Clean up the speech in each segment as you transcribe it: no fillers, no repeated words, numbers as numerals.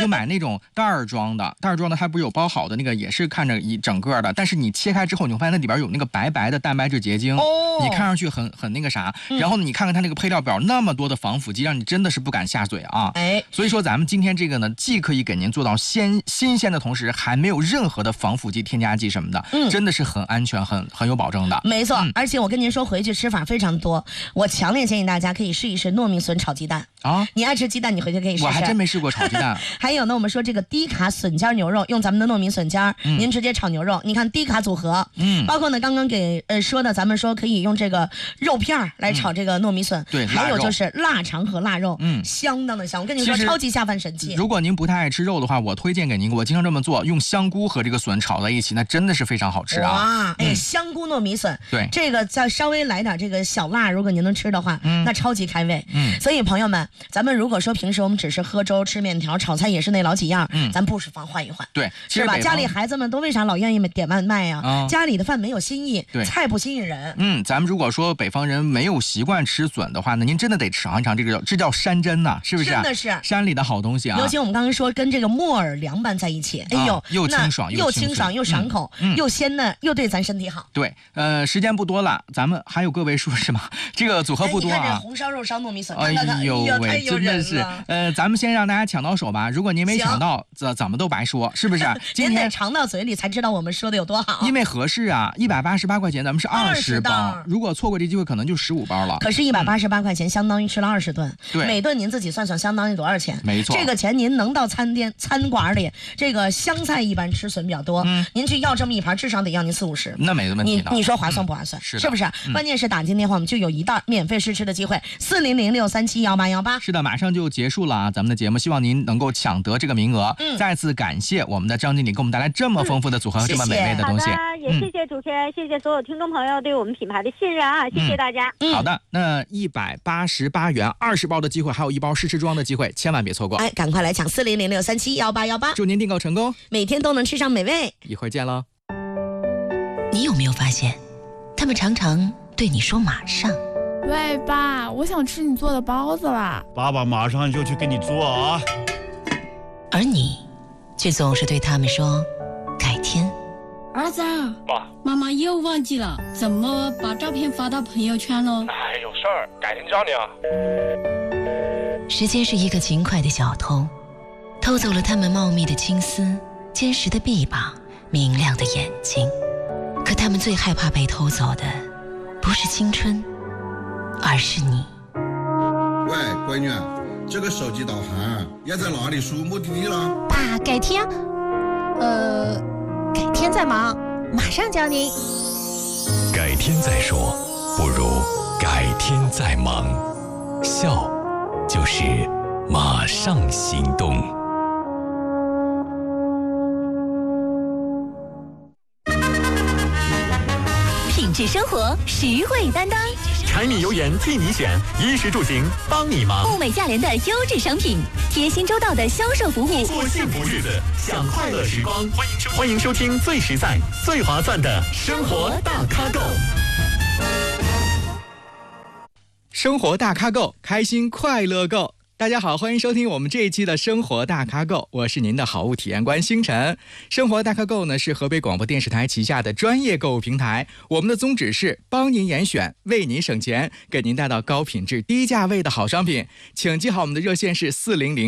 就买那种袋儿装的，它不是有包好的那个，也是看着一整个的，但是你切开之后，你会发现它里边有那个白白的蛋白质结晶，你看上去很那个啥。然后呢，你看看它那个配料表，那么多的防腐剂，让你真的是不敢下嘴啊。所以说咱们今天这个呢，既可以给您做到新鲜的同时，还没有任何的防腐剂、添加剂什么的，真的是很安全、很有保证的。 没错，而且我跟您说，回去吃法非常多，我强烈建议大家可以试一试糯米笋炒鸡蛋啊。你爱吃鸡蛋，你回去可以试试。 我还真没试过炒鸡蛋。 还有呢，我们说这个低卡笋尖牛肉，用咱们的糯米笋尖，您直接炒牛肉，你看低卡组合，包括呢刚刚给说的，咱们说可以用这个肉片来炒这个糯米笋， 对， 还有就是腊肠和腊肉，相当的香。我跟你说，超级下饭神器。 如果您不太爱吃肉的话，我推荐给您，我经常这么做，用香菇和这个笋炒在一起，那真的是非常好吃啊！ 哇，香菇糯米笋， 对， 这个再稍微来点这个小辣，如果您能吃的话，那超级开胃。所以朋友们，咱们如果说平时我们只是喝粥、吃面条、炒菜也是那老几样，咱不妨换一换， 对， 是吧？家里孩子们都为啥老愿意点外卖呀？家里的饭没有新意，菜不吸引人。 咱们如果说北方人没有习惯吃笋的话呢，您真的得尝一尝这叫山珍呐，是不是？ 真的是山里的好东西啊！ 尤其我们刚刚说跟这个木耳凉拌在一起，哎呦， 又清爽又爽口，又鲜嫩，又对咱身体好。 对，时间不多了，咱们还有个位数是吗？这个组合不多啊。 你看这红烧肉烧糯米笋， 哎呦喂，真的是，咱们先让大家抢到手吧。如果您没抢到，怎么都白说，是不是？ 您得尝到嘴里才知道我们说的有多好。 因为合适啊，188块钱，咱们是20包，如果错过这机会，可能就15包了。 可是188块钱，相当于吃了20顿。 对， 每顿您自己算算，相当于多少钱？ 没错， 这个钱您能到餐馆里，这个湘菜一般吃笋比较多，您去要这么一盘，至少得要您40-50。 那没问题的。 你说划算不划算？是不是？关键是打进电话，我们就有一袋免费试吃的机会，400-637-1818。 是的，马上就结束了啊，咱们的节目，希望您能够抢得这个名额。再次感谢我们的张经理给我们带来这么丰富的组合和这么美味的东西。 好的，也谢谢主持人，谢谢所有听众朋友对我们品牌的信任啊，谢谢大家。 好的，那188元20包的机会，还有1包试吃装的机会，千万别错过。 赶快来抢400-637-1818， 祝您订购成功， 每天都能吃上美味。 一会儿见喽。 你有没有发现，他们常常对你说马上？ 喂，爸，我想吃你做的包子啦！ 爸爸马上就去给你做啊。 而你却总是对他们说改天。 儿子，爸，妈妈又忘记了怎么把照片发到朋友圈了。 哎，有事儿，改天教你啊。 时间是一个勤快的小偷，偷走了他们茂密的青丝、坚实的臂膀、明亮的眼睛。可他们最害怕被偷走的，不是青春，而是你。 喂，闺女，这个手机导航要在哪里输目的地了？ 爸，改天，改天再忙，马上教您。 改天再说，不如改天再忙。笑，就是马上行动。 品质生活，实惠担当。 柴米油盐替你选，衣食住行帮你忙。 物美价廉的优质商品，贴心周到的销售服务， 过幸福日子，享快乐时光。欢迎收听最实在、最划算的生活大咖购。 生活大咖购，开心快乐购。大家好，欢迎收听我们这一期的生活大咖购，我是您的好物体验官星辰。生活大咖购呢是河北广播电视台旗下的专业购物平台，我们的宗旨是帮您严选，为您省钱，给您带到高品质低价位的好商品。请记好我们的热线是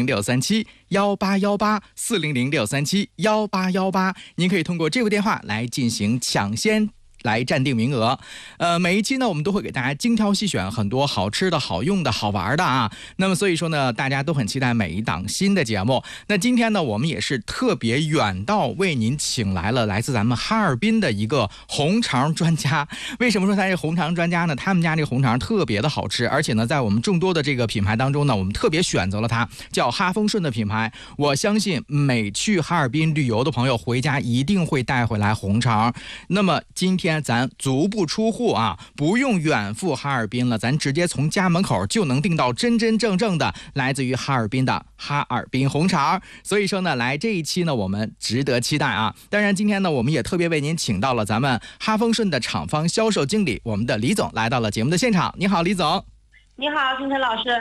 400-637-1818，400-637-1818，您可以通过这部电话来进行抢先来暂定名额。每一期呢我们都会给大家精挑细选很多好吃的好用的好玩的啊，那么所以说呢大家都很期待每一档新的节目。那今天呢我们也是特别远道为您请来了来自咱们哈尔滨的一个红肠专家。为什么说他是红肠专家呢？他们家这个红肠特别的好吃，而且呢在我们众多的这个品牌当中呢，我们特别选择了它，叫哈丰顺的品牌。我相信每去哈尔滨旅游的朋友回家一定会带回来红肠。那么今天咱足不出户啊，不用远赴哈尔滨了，咱直接从家门口就能订到真真正正的来自于哈尔滨的哈尔滨红肠。所以说呢来这一期呢我们值得期待啊。当然今天呢我们也特别为您请到了咱们哈丰顺的厂方销售经理，我们的李总来到了节目的现场。你好，李总。 你好，星辰老师。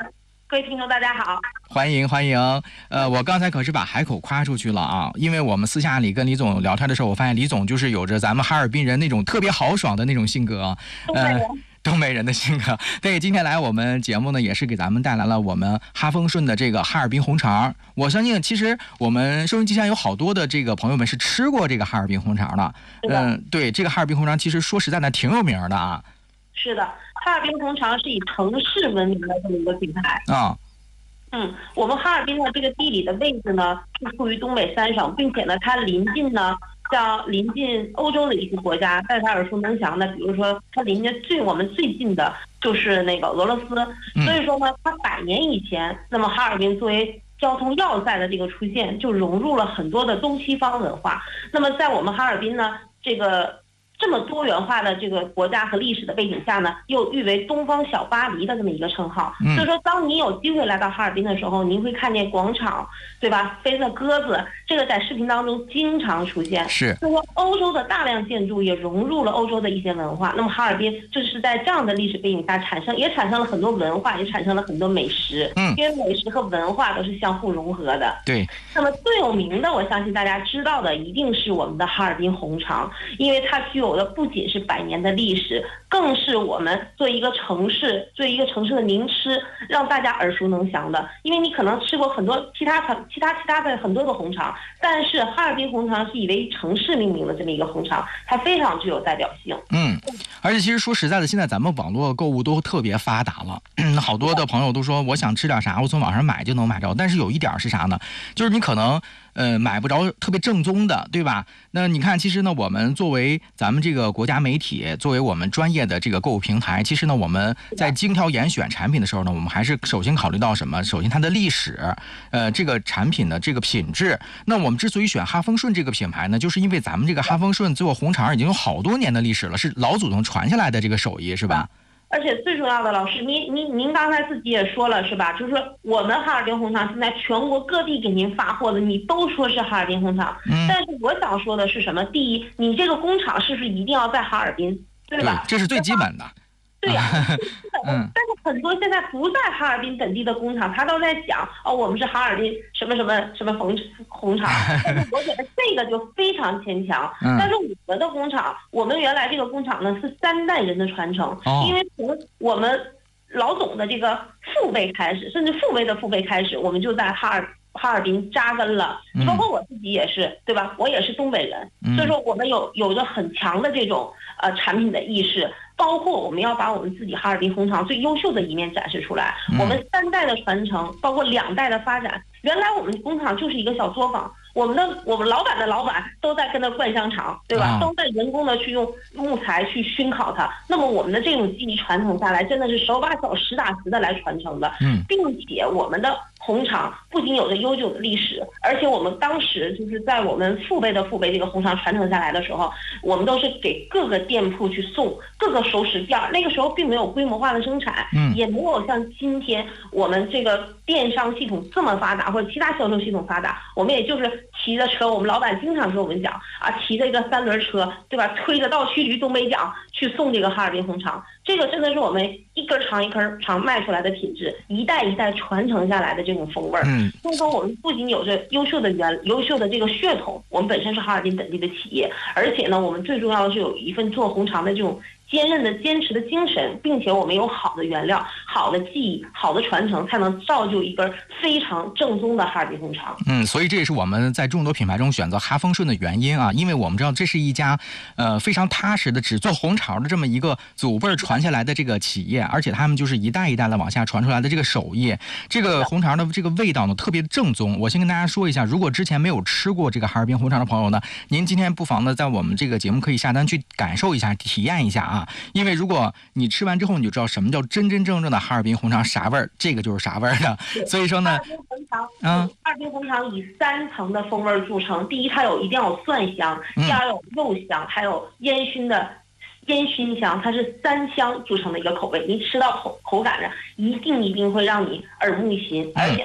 各位听众大家好， 欢迎欢迎。我刚才可是把海口夸出去了啊，因为我们私下里跟李总聊天的时候，我发现李总就是有着咱们哈尔滨人那种特别豪爽的那种性格，东北人的性格。对，今天来我们节目呢，也是给咱们带来了我们哈丰顺的这个哈尔滨红肠。我相信，其实我们收音机上有好多的这个朋友们是吃过这个哈尔滨红肠的。对，这个哈尔滨红肠其实说实在的挺有名的啊。 是的，哈尔滨红肠是以城市闻名的这么一个品牌啊。 我们哈尔滨的这个地理的位置呢，是处于东北三省，并且呢，它临近欧洲的一些国家，大家耳熟能详的，比如说它邻近我们最近的就是那个俄罗斯，所以说呢，它100年以前，那么哈尔滨作为交通要塞的这个出现，就融入了很多的东西方文化。那么在我们哈尔滨呢，这么多元化的这个国家和历史的背景下呢，又誉为东方小巴黎的这么一个称号。所以说，当您有机会来到哈尔滨的时候，您会看见广场，对吧？飞的鸽子，这个在视频当中经常出现。 是。 所以说，欧洲的大量建筑也融入了欧洲的一些文化。那么哈尔滨就是在这样的历史背景下产生了很多文化，也产生了很多美食。因为美食和文化都是相互融合的。 对。 那么最有名的，我相信大家知道的一定是我们的哈尔滨红肠，因为它具有的不仅是100年的历史，更是我们作为一个城市的名吃，让大家耳熟能详的。因为你可能吃过很多其他的很多的红肠，但是哈尔滨红肠是以为城市命名的这么一个红肠，它非常具有代表性。 而且其实说实在的，现在咱们网络购物都特别发达了，好多的朋友都说我想吃点啥，我从网上买就能买着。但是有一点是啥呢？就是你可能买不着特别正宗的，对吧？那你看，其实呢，我们作为咱们这个国家媒体，作为我们专业的这个购物平台，其实呢，我们在精挑严选产品的时候呢，我们还是首先考虑到什么？首先它的历史，这个产品的这个品质。那我们之所以选哈丰顺这个品牌呢，就是因为咱们这个哈丰顺做红肠已经有好多年的历史了，是老祖宗传下来的这个手艺，是吧？ 而且最重要的，老师，您刚才自己也说了，是吧？就是我们哈尔滨红肠现在全国各地给您发货的，你都说是哈尔滨红肠。但是我想说的是什么？第一，你这个工厂是不是一定要在哈尔滨，对吧？ 对，这是最基本的。 对呀，但是很多现在不在哈尔滨本地的工厂，他都在讲我们是哈尔滨什么红肠，但是我觉得这个就非常牵强。但是我们的工厂，我们原来这个工厂呢是3代人的传承，因为从我们老总的这个父辈开始，甚至父辈的父辈开始，我们就在哈尔滨扎根了。你包括我自己也是，对吧？我也是东北人，所以说我们有着很强的这种产品的意识。包括我们要把我们自己哈尔滨红肠最优秀的一面展示出来。我们3代的传承，包括2代的发展。原来我们工厂就是一个小作坊，我们老板的老板都在跟他灌香肠，对吧？都在人工的去用木材去熏烤它。那么我们的这种技艺传承下来，真的是手把手实打实的来传承的。并且我们的红肠不仅有着悠久的历史，而且我们当时就是在我们父辈的父辈这个红肠传承下来的时候，我们都是给各个店铺去送，各个熟食店。那个时候并没有规模化的生产，也没有像今天我们这个电商系统这么发达，或者其他销售系统发达。我们也就是骑着车，我们老板经常跟我们讲骑着一个3轮车，对吧？推着倒驱驴东北角去送这个哈尔滨红肠。这个真的是我们一根肠一根肠卖出来的品质，一代一代传承下来的这种风味儿。所以说我们不仅有着优秀的这个血统，我们本身是哈尔滨本地的企业，而且呢，我们最重要的是有一份做红肠的这种坚韧的坚持的精神，并且我们有好的原料、好的技艺、好的传承，才能造就一根非常正宗的哈尔滨红肠。 所以这也是我们在众多品牌中选择哈丰顺的原因啊，因为我们知道这是一家非常踏实的只做红肠的这么一个祖辈传下来的这个企业，而且他们就是一代一代的往下传出来的这个手艺。这个红肠的这个味道呢特别正宗。我先跟大家说一下，如果之前没有吃过这个哈尔滨红肠的朋友呢，您今天不妨呢在我们这个节目可以下单去感受一下、体验一下啊。因为如果你吃完之后你就知道什么叫真真正正的哈尔滨红肠啥味儿，这个就是啥味儿的。所以说呢， 哈尔滨红肠以3层的风味著称。第一，它一定要有蒜香；第二，有肉香，还有烟熏香，它是3香组成的一个口味。你吃到口感上，一定会让你耳目一新。而且呢，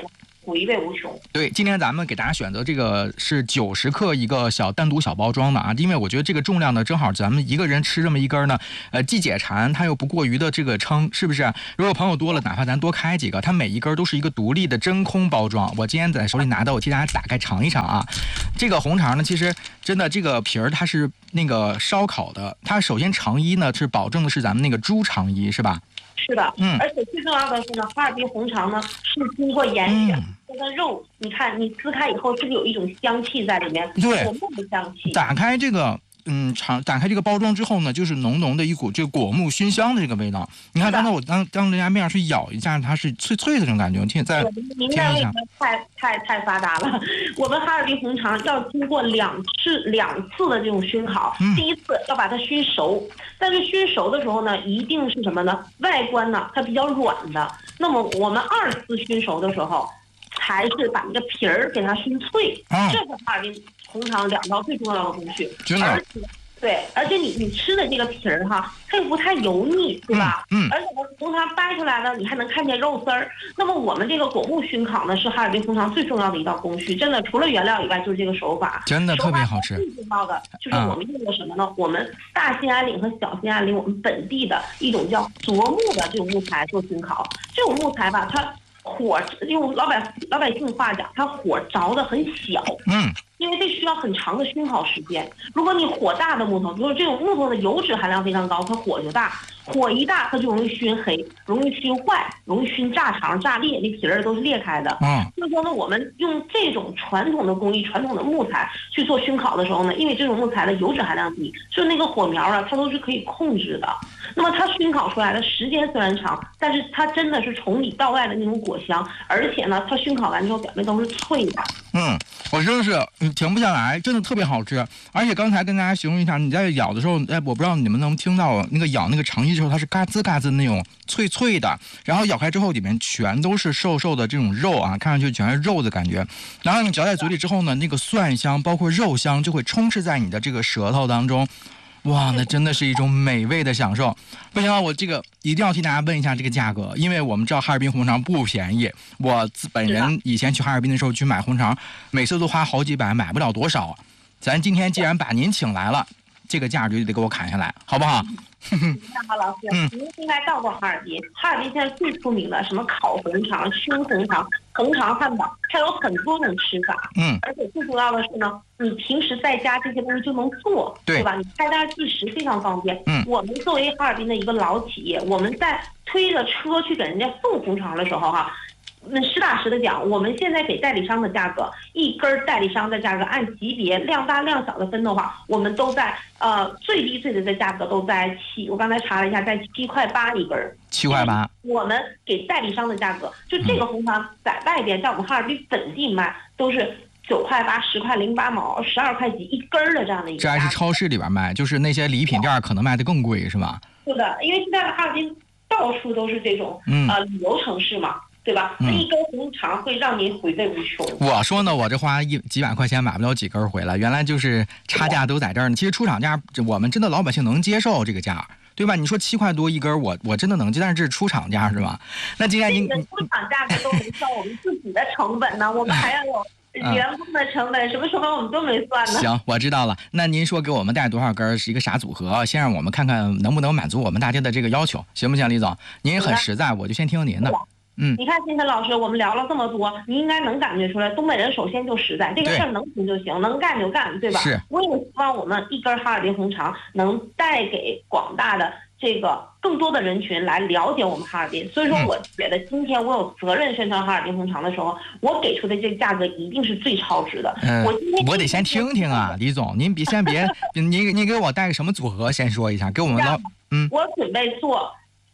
回味无穷。 对，今天咱们给大家选择这个是90克一个单独小包装的啊，因为我觉得这个重量呢，正好咱们一个人吃这么一根呢，既解馋，它又不过于的这个撑，是不是？如果朋友多了，哪怕咱多开几个，它每一根都是一个独立的真空包装。我今天在手里拿的，我替大家打开尝一尝啊。这个红肠呢，其实真的这个皮儿它是那个烧烤的，它首先肠衣呢是保证的是咱们那个猪肠衣，是吧？ 是的，而且最重要的是呢，哈尔滨红肠呢是经过严选，这个肉，你看你撕开以后，是不是有一种香气在里面？ 对， 果木的香气。 打开这个。打开这个包装之后呢，就是浓浓的一股这个果木熏香的这个味道。你看，刚才我当人家面去咬一下，它是脆脆的这种感觉。您这味道太发达了。我们哈尔滨红肠要经过两次的这种熏烤，第一次要把它熏熟，但是熏熟的时候呢，一定是什么呢？外观呢它比较软的。那么我们2次熏熟的时候，还是把那个皮儿给它熏脆。这是哈尔滨红肠2道最重要的工序，而且你吃的这个皮儿哈，它又不太油腻，对吧？而且呢，红肠掰出来呢，你还能看见肉丝儿。那么我们这个果木熏烤呢，是哈尔滨红肠最重要的一道工序。真的，除了原料以外，就是这个手法， 真的特别好吃。 最重要的就是我们用的什么呢？我们大兴安岭和小兴安岭，我们本地的一种叫柞木的这种木材做熏烤。这种木材吧，它火用老百姓话讲，它火着的很小。因为这需要很长的熏烤时间。如果你火大的木头，比如这种木头的油脂含量非常高，它火就大，火一大它就容易熏黑，容易熏坏，容易熏炸肠、炸裂，那皮儿都是裂开的。所以说呢，我们用这种传统的工艺、传统的木材去做熏烤的时候呢，因为这种木材的油脂含量低，就那个火苗啊，它都是可以控制的。那么它熏烤出来的时间虽然长，但是它真的是从里到外的那种果香，而且呢，它熏烤完之后表面都是脆的。 我真的是停不下来，真的特别好吃。而且刚才跟大家形容一下，你在咬的时候，我不知道你们能听到那个咬那个肠衣之后，它是嘎吱嘎吱那种脆脆的，然后咬开之后里面全都是瘦瘦的这种肉啊，看上去全是肉的感觉。然后你嚼在嘴里之后呢，那个蒜香包括肉香就会充斥在你的这个舌头当中。哇，那真的是一种美味的享受。不行啊，我这个一定要替大家问一下这个价格，因为我们知道哈尔滨红肠不便宜。我本人以前去哈尔滨的时候去买红肠，每次都花好几百，买不了多少。咱今天既然把您请来了，这个价就得给我砍下来，好不好？ 那好，老师，您应该到过哈尔滨。哈尔滨现在最出名的什么烤红肠、熏红肠、红肠汉堡，它有很多种吃法。而且最重要的是呢，你平时在家这些东西就能做，对吧？你开单计时非常方便。我们作为哈尔滨的一个老企业，我们在推着车去给人家送红肠的时候哈。实打实的讲，我们现在给代理商的价格，一根代理商的价格按级别量大量小的分的话，我们都在最低的价格都在我刚才查了一下，在7.8块一根。 7.8块。我们给代理商的价格，就这个红肠在外边，在我们哈尔滨本地卖都是9.8块、10块08毛、12块几一根的这样的一个。 这还是超市里边卖，就是那些礼品店可能卖的更贵，是吧？ 是的，因为现在的哈尔滨到处都是这种旅游城市嘛。对吧？那一根红肠会让您回味无穷。 我说呢，我这花几百块钱买不了几根回来，原来就是差价都在这儿呢。其实出厂价我们真的老百姓能接受这个价，对吧？你说7块多一根，我真的能接，但是这是出厂价是吧？那今天您出厂价格都没算我们自己的成本呢，我们还要有员工的成本，什么成本我们都没算呢。 行，我知道了。那您说给我们带多少根是一个啥组合？先让我们看看能不能满足我们大家的这个要求，行不行，李总？您很实在，我就先听您的。 你看金晨老师，我们聊了这么多，你应该能感觉出来，东北人首先就实在，这个事儿能行就行，能干就干，对吧？ 是。 我也希望我们一根哈尔滨红肠能带给广大的这个更多的人群来了解我们哈尔滨。所以说，我觉得今天我有责任宣传哈尔滨红肠的时候，我给出的这个价格一定是最超值的。 我得先听听啊，李总，您先别，您给我带个什么组合，先说一下，给我们我准备做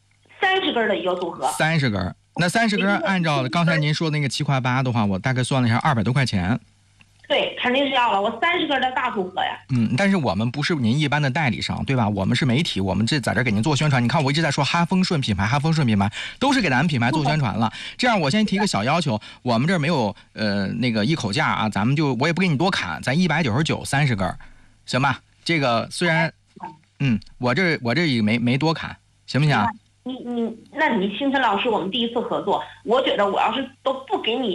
30根的一个组合。 30根。那30根按照刚才您说那个7.8块的话，我大概算了一下200多块钱。 对，肯定是要了。我30根的大组合呀。 但是我们不是您一般的代理商，对吧？我们是媒体，我们这在这给您做宣传。你看我一直在说哈丰顺品牌，哈丰顺品牌都是给咱们品牌做宣传了。这样我先提个小要求，我们这儿没有那个一口价啊，咱们我也不给你多砍，咱199 30根，行吧？这个虽然我这也没多砍，行不行？ 那你清晨老师，我们第一次合作，我觉得我要是都不给你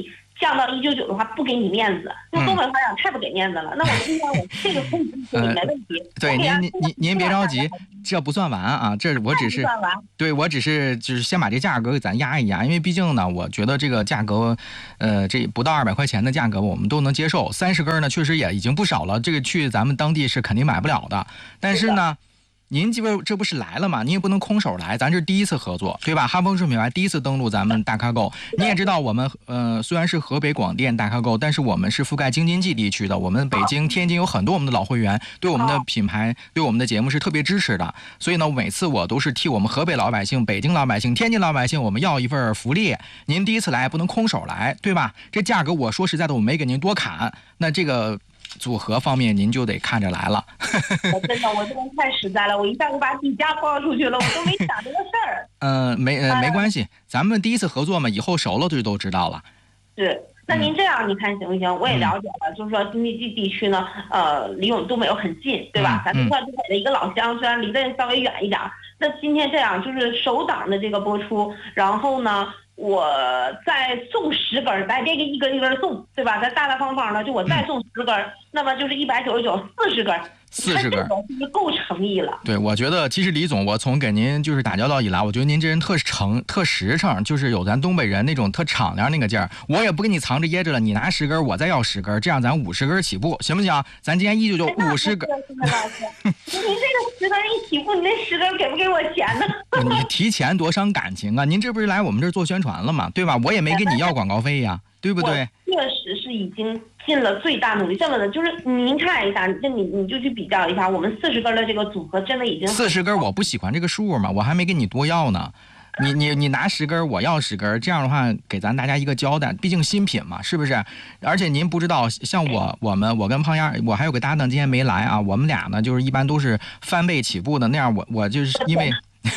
降到199的话，不给你面子，用东北话讲太不给面子了。那我今天我这个可以给你没问题。 对，您别着急，这不算完啊，这我只是对我只是就是先把这价格给咱压一压，因为毕竟呢，我觉得这个价格，这不到200块钱的价格我们都能接受，30根呢确实也已经不少了，这个去咱们当地是肯定买不了的，但是呢。您这不是来了吗？您也不能空手来，咱这是第一次合作，对吧？哈风顺品牌第一次登陆咱们大咖购，你也知道我们虽然是河北广电大咖购，但是我们是覆盖京津冀地区的，我们北京、天津有很多我们的老会员，对我们的品牌、对我们的节目是特别支持的。所以呢，每次我都是替我们河北老百姓、北京老百姓、天津老百姓，我们要一份福利。您第一次来不能空手来，对吧？这价格我说实在的，我没给您多砍，那这个。组合方面您就得看着来了。 我真的太实在了，我一下就把底价报出去了，我都没想这个事儿。 没关系，咱们第一次合作嘛，以后熟了就都知道了。 是，那您这样你看行不行？我也了解了，就是说京津冀地区呢，离我们东北又很近，对吧？咱们算东北的一个老乡，虽然离得稍微远一点。那今天这样就是首档的这个播出，然后呢。我再送10根，咱别给一根一根送，对吧？咱大大方方的，就我再送10根，那么就是199，40根 ，40根， 就够诚意了。 对，我觉得其实李总，我从给您就是打交道以来，我觉得您这人特实诚，就是有咱东北人那种特敞亮那个劲儿。我也不给你藏着掖着了，你拿10根，我再要10根，这样咱50根起步，行不行？咱今天199 50根。 您这个10根一起步，你那10根给不给我钱呢？ 你提钱多伤感情啊！您这不是来我们这儿做宣传了吗？对吧？我也没给你要广告费呀，对不对？ 确实是已经尽了最大努力。这么的，就是您看一下，你就去比较一下，我们40根的这个组合真的已经 40根，我不喜欢这个数嘛，我还没给你多要呢。你拿10根，我要10根，这样的话给咱大家一个交代，毕竟新品嘛，是不是？而且您不知道，像我跟胖丫，我还有个搭档今天没来啊，我们俩呢就是一般都是翻倍起步的，那样我就是因为。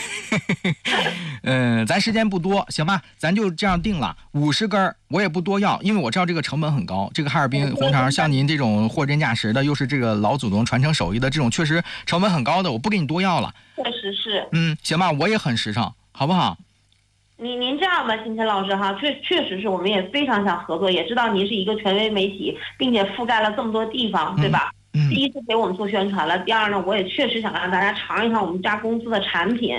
咱时间不多，行吧？咱就这样定了，50根我也不多要，因为我知道这个成本很高。这个哈尔滨红肠，像您这种货真价实的，又是这个老祖宗传承手艺的，这种确实成本很高的，我不给你多要了。 确实是。 行吧，我也很实诚，好不好？ 您这样吧，金晨老师哈，确实是我们也非常想合作，也知道您是一个权威媒体，并且覆盖了这么多地方，对吧？第一次给我们做宣传了，第二呢，我也确实想让大家尝一尝我们家公司的产品。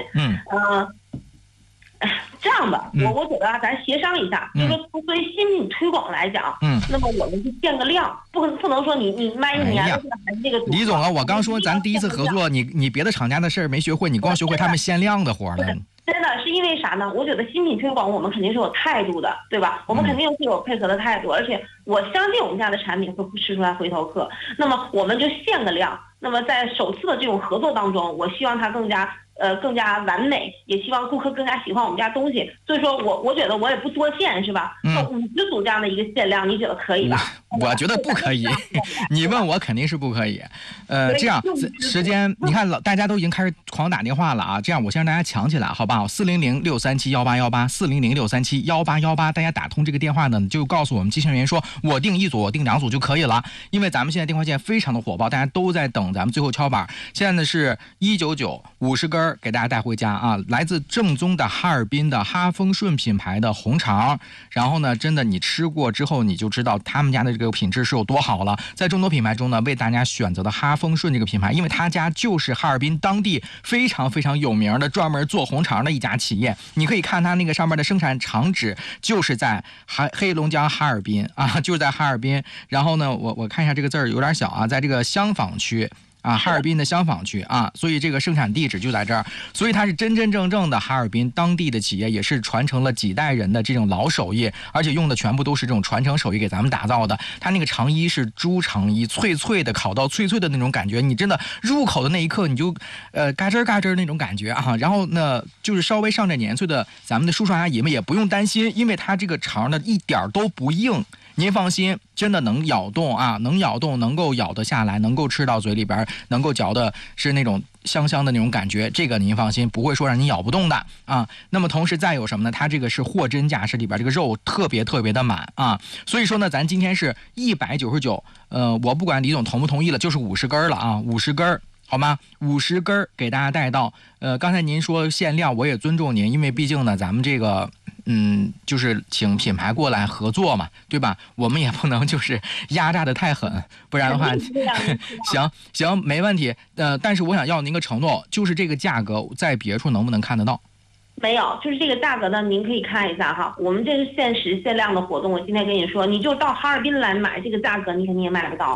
这样吧，我觉得咱协商一下，就是作为新品推广来讲，那么我们就限个量，不能说你卖1年还是这个。 李总啊，我刚说咱第一次合作，你别的厂家的事儿没学会，你光学会他们限量的活了。 真的是因为啥呢？我觉得新品推广我们肯定是有态度的，对吧？我们肯定是有配合的态度，而且我相信我们家的产品会吃出来回头客。那么我们就限个量。那么在首次的这种合作当中，我希望它更加完美，也希望顾客更加喜欢我们家东西。所以说我觉得我也不多限，是吧？50组这样的一个限量，你觉得可以吧？ 我觉得不可以。你问我肯定是不可以。这样时间你看大家都已经开始狂打电话了啊！这样我先让大家抢起来，好不好？400-637-1818，400-637-1818，大家打通这个电话呢，就告诉我们机器人员说，我定1组，我定2组就可以了。因为咱们现在电话线非常的火爆，大家都在等咱们最后敲板。现在呢是199 50根。给大家带回家啊！来自正宗的哈尔滨的哈丰顺品牌的红肠，然后呢，真的你吃过之后，你就知道他们家的这个品质是有多好了。在众多品牌中呢，为大家选择的哈丰顺这个品牌，因为他家就是哈尔滨当地非常非常有名的专门做红肠的一家企业。你可以看它那个上面的生产厂址，就是在黑龙江哈尔滨啊，就是在哈尔滨。然后呢，我看一下这个字儿有点小啊，在这个香坊区。哈尔滨的香坊区啊，所以这个生产地址就在这儿，所以它是真真正正的哈尔滨当地的企业，也是传承了几代人的这种老手艺，而且用的全部都是这种传承手艺给咱们打造的。它那个肠衣是猪肠衣，脆脆的，烤到脆脆的那种感觉，你真的入口的那一刻，你就嘎吱嘎吱那种感觉啊。然后呢，就是稍微上点年岁的咱们的叔叔阿姨们也不用担心，因为它这个肠呢一点都不硬。您放心，真的能咬动啊，能咬动，能够咬得下来，能够吃到嘴里边，能够嚼的是那种香香的那种感觉，这个您放心，不会说让你咬不动的啊。那么同时再有什么呢？它这个是货真价实，里边这个肉特别特别的满啊。所以说呢，咱今天是199，我不管李总同不同意了，就是50根了啊，50根。 好吗？50根给大家带到。刚才您说限量，我也尊重您，因为毕竟呢，咱们这个。就是请品牌过来合作嘛，对吧？我们也不能就是压榨的太狠，不然的话，行，没问题。但是我想要您个承诺，就是这个价格在别处能不能看得到？ 没有，就是这个价格呢，您可以看一下哈。我们这是限时限量的活动，我今天跟你说，你就到哈尔滨来买，这个价格你肯定也买不到。